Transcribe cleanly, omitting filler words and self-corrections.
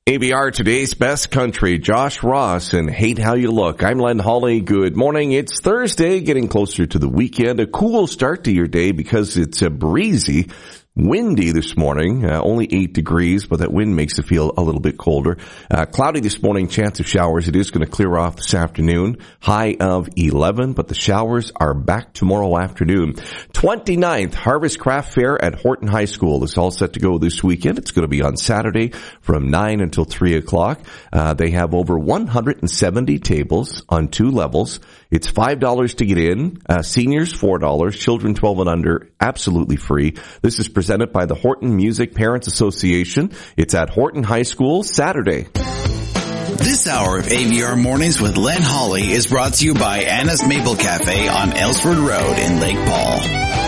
ABR, today's best country, Josh Ross and Hate How You Look. I'm Len Hawley. Good morning. It's Thursday, getting closer to the weekend. A cool start to your day because it's breezy. Windy this morning, only 8 degrees, but that wind makes it feel a little bit colder. Cloudy this morning, chance of showers. It is going to clear off this afternoon. High of 11, but the showers are back tomorrow afternoon. 29th Harvest Craft Fair at Horton High School is all set to go this weekend. It's going to be on Saturday from 9 until 3 o'clock. They have over 170 tables on 2 levels. It's $5 to get in. Seniors, $4. Children 12 and under, absolutely free. This is presented by the Horton Music Parents Association. It's at Horton High School, Saturday. This hour of AVR Mornings with Len Hawley is brought to you by Anna's Maple Cafe on Ellsford Road in Lake Paul.